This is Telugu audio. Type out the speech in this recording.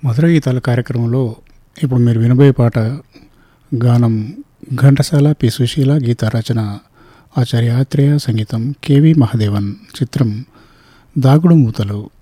మధుర గీతాల కార్యక్రమంలో ఇప్పుడు మీరు వినబోయే పాట గానం ఘంటసాల పి సుశీల, గీత రచన ఆచార్య ఆత్రేయ, సంగీతం కెవి మహదేవన్. చిత్రం దాగుడు మూతలు.